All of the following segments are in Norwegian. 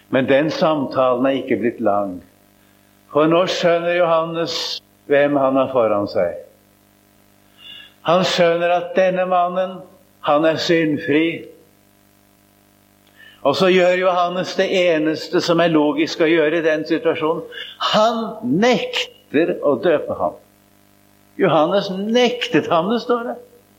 Men den samtalen er ikke blitt lang. For nå skjønner Johannes hvem han har foran seg. Han skjønner at denne mannen, han er syndfri. Og så gjør Johannes det eneste som er logisk å gjøre i den situasjonen. Han nekter å døpe ham. Johannes nektet ham, det står det.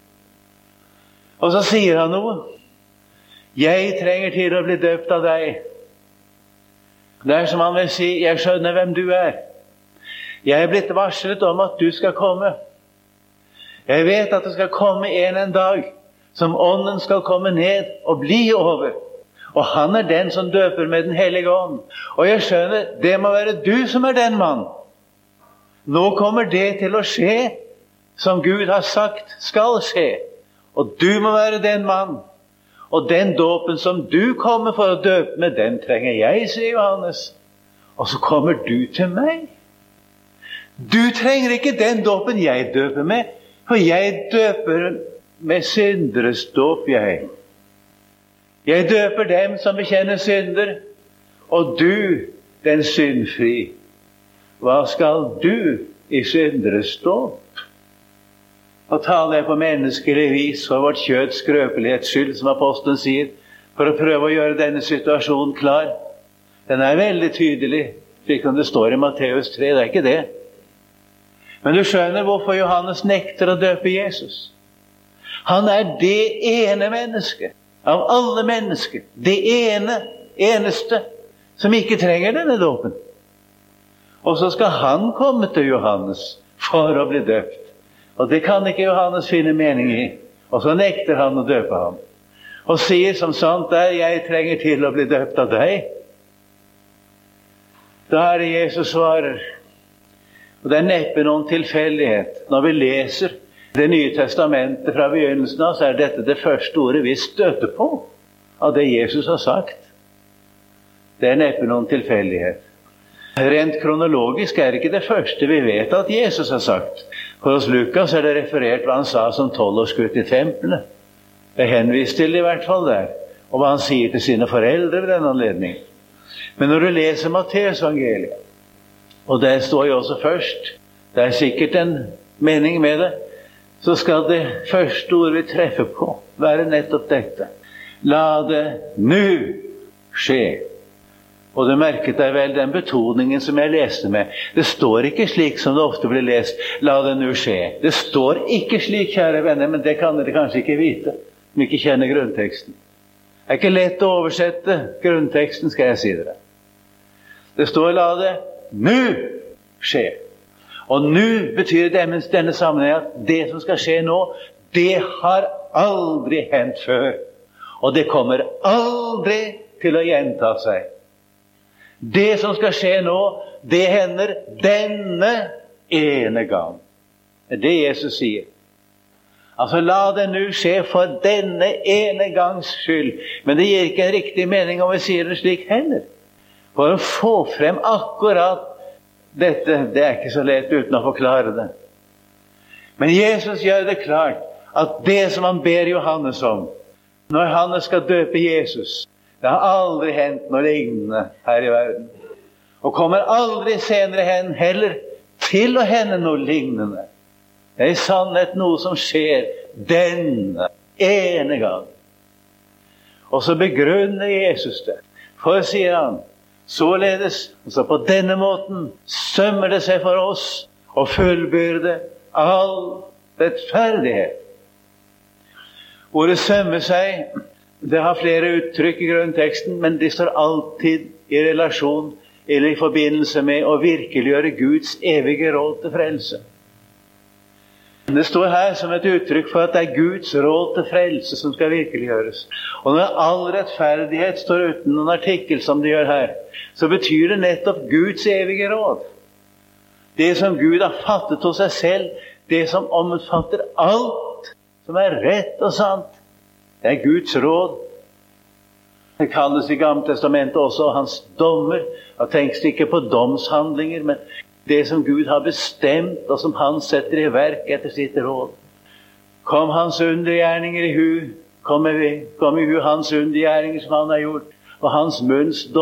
Og så sier han noe. Jeg trenger til å bli døpt av deg. Det er som han vil si, jeg skjønner hvem du er. Jeg er blitt varslet om at du skal komme. Jeg vet at det skal komme en dag som ånden skal komme ned og bli over. Og han er den som døper med den hellige ånd. Og jeg skjønner, det må være du som er den mann. Nå kommer det til å skje som Gud har sagt skal skje. Og du må være den mann. Og den dåpen som du kommer for å døpe med, den trenger jeg, sier Johannes. Og så kommer du til meg. Du trenger ikke den dåpen jeg døper med, for jeg døper med synderes dåp, jeg. Jeg døper dem som bekjenner synder, og du, den syndfri. Hva skal du i synderes dåp? Og taler jeg på menneskelig vis for vårt kjøds skrøpelighets skyld, som apostelen sier, for å prøve å gjøre denne situasjonen klar. Den er veldig tydelig, slik som det står i Matteus 3, det er ikke det. Men du skjønner hvorfor Johannes nekter å døpe Jesus. Han er det ene mennesket, av alle mennesker, det eneste, som ikke trenger denne dåpen. Og så skal han komme til Johannes for å bli døpt. Og det kan ikke Johannes finne mening i. Og så nekter han å døpe ham. Og sier som sant er, jeg trenger til å bli døpt av deg. Da er det Jesus svarer. Og det er neppe noen tilfeldighet. Når vi leser Det nye testamentet fra begynnelsen av, så er dette det første ordet vi støter på av det Jesus har sagt. Det er neppe noen tilfeldighet. Rent kronologisk er det ikke det første vi vet at Jesus har sagt. For hos Lukas er det referert hva han sa som 12-årsgutt i tempelet. Det er henvist til i hvert fall der. Og hva han sier til sine foreldre ved denne anledning. Men når du leser Matteusevangeliet, og det står jo også først, det er sikkert en mening med det, så skal det første ordet vi treffer på være nettopp dette. La det nå skje. Og du merket deg vel den betoningen som jeg leste med. Det står ikke slik som det ofte blir lest, la det nå skje. Det står ikke slik, kjære venner, men det kan dere kanskje ikke vite, om ikke kjenner grunnteksten. Det er ikke lett å oversette grunnteksten, skal jeg si dere. Det står la det nå skje. Og nå betyr denne sammenheng at det som skal skje nå, det har aldri hendt før. Og det kommer aldri til å gjenta seg. Det som skal skje nå, det hender denne ene gang. Det er det Jesus sier. Altså, la det nå skje for denne ene gangs skyld. Men det gir ikke en riktig mening om vi sier det slik heller. For å få frem akkurat dette, det er ikke så lett uten å forklare det. Men Jesus gjør det klart at det som han ber Johannes om, når Johannes skal døpe Jesus, det har aldri hendt noe lignende her i verden. Og kommer aldri senere hen heller til å hende noe lignende. Det er i sannhet noe som skjer denne ene gang. Og så begrunner Jesus det. For, sier han, således, altså på denne måten, sømmer det seg for oss å fullbyrde all rettferdighet. Ordet sømmer seg, det har flere uttrykk i grunnteksten, men de står alltid i relasjon eller i forbindelse med å virkeliggjøre Guds evige råd til frelse. Det står her som et uttrykk for at det er Guds råd til frelse som skal virkeliggjøres. Og når all rettferdighet står uten noen artikkel som det gjør her, så betyr det nettopp Guds evige råd. Det som Gud har fattet hos seg selv, det som omfatter alt som er rett og sant, det er Guds råd. Det kalles i Gamle Testamentet også hans dommer. Da tenkes det ikke på domshandlinger, men det som Gud har bestemt, og som han setter i verk etter sitt råd. Kom hans undergjerninger i hu, kom i hu hans undergjerninger som han har gjort, og hans munns dom.